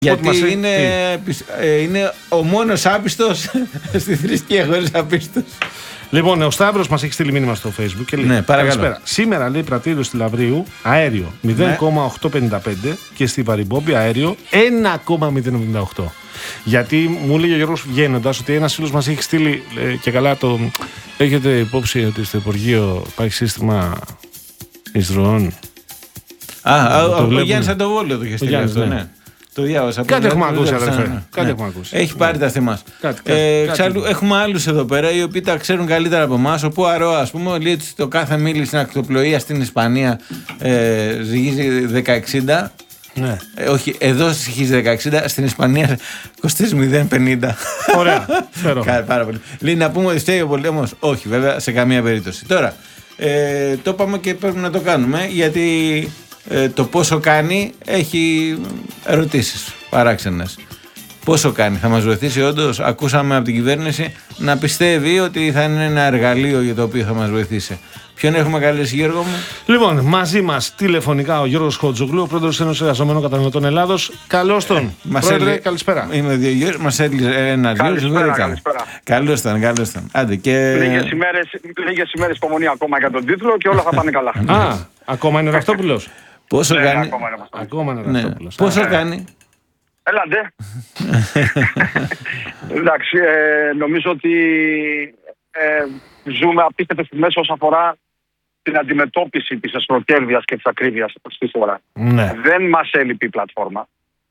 Γιατί είναι ο μόνος άπιστος στη θρησκεία, χωρίς άπιστος. Λοιπόν, ο Σταύρος μας έχει στείλει μήνυμα στο Facebook και λέει: Ναι, καλησπέρα. Σήμερα λέει πρατήριο στη Λαβρίου αέριο 0,855 και στη Βαριμπόμπη αέριο 1,098. Γιατί μου λέει ο Γιώργος βγαίνοντας ότι ένας φίλος μας έχει στείλει και καλά το. Έχετε υπόψη ότι στο Υπουργείο υπάρχει σύστημα εισρωών. Ο Γιάννης Αντοβόλιο το είχε στείλει αυτό, ναι. Το διάβασα. Κάτι έχουμε ακούσει, αδερφέ. Έχει πάρει τα θεμάς. Έχουμε άλλους εδώ πέρα οι οποίοι τα ξέρουν καλύτερα από εμάς. Ο Πουαρό, ας πούμε, λέει ότι το κάθε μίλι στην ακτοπλοεία στην Ισπανία ζυγίζει 10,60. Ναι. Όχι, εδώ ζυγίζει 10,60, στην Ισπανία κοστίζει 0,50. Ωραία. Πάρα πολύ. Λέει να πούμε ότι φταίει ο πολέμος. Όχι, βέβαια, σε καμία περίπτωση. Τώρα, το είπαμε και πρέπει να το κάνουμε γιατί. Το πόσο κάνει έχει ερωτήσεις παράξενες. Πόσο κάνει, θα μας βοηθήσει όντως? Ακούσαμε από την κυβέρνηση να πιστεύει ότι θα είναι ένα εργαλείο για το οποίο θα μας βοηθήσει. Ποιον έχουμε καλέσει, Γιώργο μου? Λοιπόν, μαζί μας τηλεφωνικά ο Γιώργος Χοτζογλού, ο πρόεδρος της Ένωσης Εργαζομένων Καταναλωτών Ελλάδος. Καλώς τον. Πρόεδρε, καλησπέρα. Είμαι δύο Γιώργος, μας έκλεισε ένα Γιώργος. Καλώς ήταν. Άντε και. Λίγες ημέρες υπομονή ακόμα για τον τίτλο και όλα θα πάνε καλά. Ακόμα είναι ο Ραυτόπουλος. Πόσο κάνει? Ακόμα είναι ο Ραυτόπουλος. Πόσο κάνει? Έλατε. Εντάξει, νομίζω ότι ζούμε απίστευτες στιγμές όσον αφορά την αντιμετώπιση της εσχροκέρδειας και της ακρίβειας στη χώρα. Ναι. Δεν μας έλειπε η πλατφόρμα.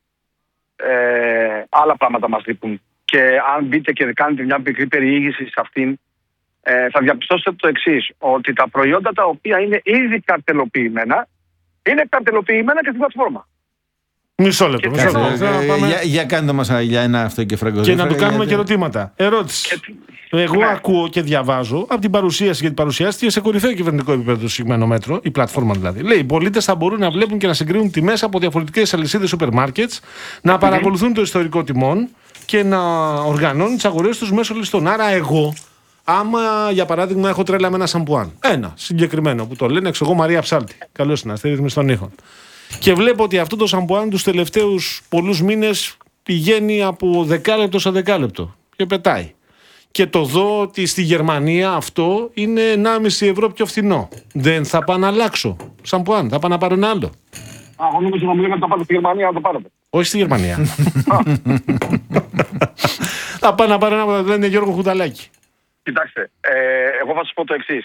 Άλλα πράγματα μας λείπουν. Και αν μπείτε και κάνετε μια μικρή περιήγηση σε αυτήν, θα διαπιστώσετε το εξής, ότι τα προϊόντα τα οποία είναι ήδη καρτελοποιημένα, είναι καρτελοποιημένα και στην πλατφόρμα. Μισό λεπτό. Για κάντε μας για ένα αυτό και φραγκοζή. Και να του κάνουμε και ερωτήματα. Ερώτηση. Εγώ ακούω και διαβάζω από την παρουσίαση, γιατί παρουσιάστηκε σε κορυφαίο κυβερνητικό επίπεδο το συγκεκριμένο μέτρο, η πλατφόρμα δηλαδή. Λέει: οι πολίτες θα μπορούν να βλέπουν και να συγκρίνουν τιμές από διαφορετικές αλυσίδες σούπερ μάρκετς, να παρακολουθούν το ιστορικό τιμών και να οργανώνουν τις αγορές τους μέσω ληστών. Άρα, εγώ, άμα για παράδειγμα έχω τρέλα με ένα σαμπουάν, ένα συγκεκριμένο που το λένε, εγώ Μαρία Ψάλτη, καλώς την ρύθμιση των ήχων, και βλέπω ότι αυτό το σαμπουάν τους τελευταίους πολλούς μήνες πηγαίνει από δεκάλεπτο σε δεκάλεπτο και πετάει. Και το δω ότι στη Γερμανία αυτό είναι 1,5 ευρώ πιο φθηνό. Δεν θα πάω να αλλάξω σαμπουάν, θα πάω να πάρω ένα άλλο. Εγώ νομίζω να μου λέμε να το πάτε στη Γερμανία, να το πάρετε. Όχι στη Γερμανία. Θα πάω να πάρω ένα που θα λένε Γιώργο Χουταλάκη. Κοιτάξτε, εγώ θα σας πω το εξής.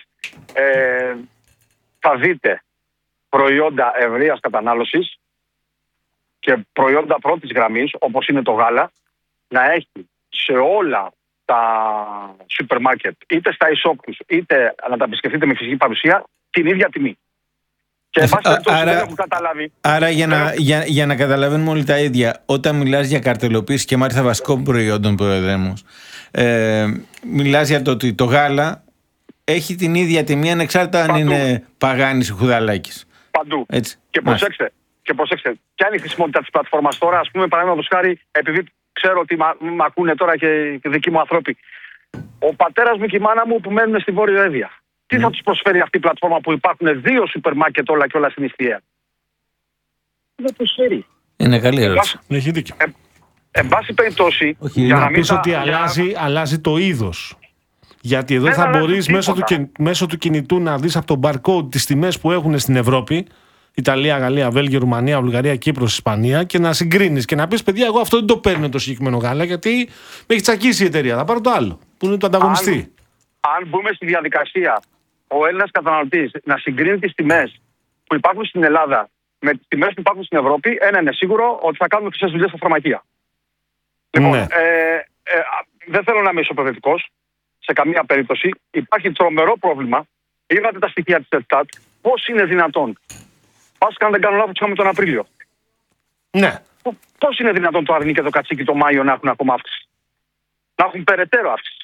Θα δείτε προϊόντα ευρείας κατανάλωσης και προϊόντα πρώτης γραμμής, όπως είναι το γάλα, να έχει σε όλα τα σούπερ μάρκετ, είτε στα e-shop τους, είτε να τα επισκεφτείτε με φυσική παρουσία, την ίδια τιμή. Και δεν έχουν καταλάβει. Άρα για να καταλαβαίνουμε όλοι τα ίδια, όταν μιλάς για καρτελοποίηση και μάλιστα βασικών προϊόντων, πρόεδρε μου, μιλάς για το ότι το γάλα έχει την ίδια τιμή ανεξάρτητα αν είναι Παγάνης ή Χουδαλάκης. Παντού. Έτσι. Και προσέξτε, ποια είναι η χρησιμότητα της πλατφόρμας τώρα, ας πούμε, παραδείγματος χάρη, επειδή ξέρω ότι μ' ακούνε τώρα και δικοί μου άνθρωποι. Ο πατέρας μου και η μάνα μου που μένουν στη Βόρειο Εύβοια. Τι θα τους προσφέρει αυτή η πλατφόρμα που υπάρχουν δύο σούπερ μάρκετ όλα και όλα στην Ιστιαία? Τι θα προσφέρει? Είναι καλή ερώτηση. Έχει δίκιο. Εν πάση περιπτώσει, για να πεις ότι αλλάζει το είδος. Γιατί εδώ θα μπορείς μέσω του κινητού να δεις από το barcode τις τιμές που έχουν στην Ευρώπη, Ιταλία, Γαλλία, Βέλγιο, Ρουμανία, Βουλγαρία, Κύπρος, Ισπανία, και να συγκρίνεις και να πεις: παιδιά, εγώ αυτό δεν το παίρνω το συγκεκριμένο γάλα, γιατί με έχει τσακίσει η εταιρεία. Θα πάρω το άλλο, που είναι το ανταγωνιστή. Αν μπούμε στη διαδικασία ο Έλληνας καταναλωτής να συγκρίνει τις τιμές που υπάρχουν στην Ελλάδα με τις τιμές που υπάρχουν στην Ευρώπη, ένα είναι σίγουρο, ότι θα κάνουμε χρυσές δουλειές στα φαρμακεία. Λοιπόν, Ναι. Δεν θέλω να είμαι ισοπεδευτικός σε καμία περίπτωση. Υπάρχει τρομερό πρόβλημα. Είδατε τα στοιχεία της ΕΤΑΤ. Πώς είναι δυνατόν? Πάσχα, αν δεν κάνω λάθος, είχαμε τον Απρίλιο. Ναι. Πώς είναι δυνατόν το Αρνί και το Κατσίκι το Μάιο να έχουν ακόμα αύξηση? Να έχουν περαιτέρω αύξηση.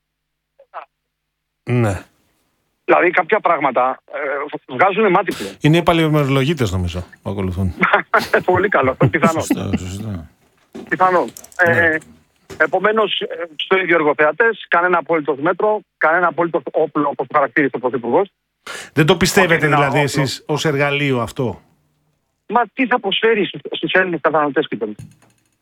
Ναι. Δηλαδή κάποια πράγματα βγάζουν μάτι πλέον. Είναι οι παλαιομερολογίτες, νομίζω, που ακολουθούν. Πολύ καλό. Πιθανόν. Πιθανόν. Επομένως, στο ίδιο εργοθεατές, κανένα απόλυτο μέτρο, κανένα απόλυτο όπλο, όπως το χαρακτήρισε ο Πρωθυπουργός. Δεν το πιστεύετε δηλαδή εσείς ως εργαλείο αυτό? Μα τι θα προσφέρει στους Έλληνες καταναλωτές, πείτε μου?